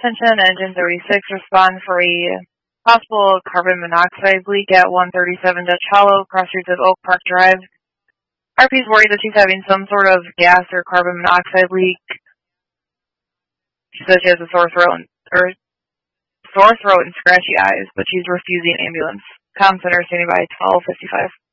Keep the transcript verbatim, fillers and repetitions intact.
attention. Engine thirty-six, respond for a possible carbon monoxide leak at one thirty-seven Dutch Hollow, cross streets of Oak Park Drive. R P's worried that she's having some sort of gas or carbon monoxide leak. She says she has a sore throat and, or sore throat and scratchy eyes, but she's refusing ambulance. Comm center standing by twelve fifty-five.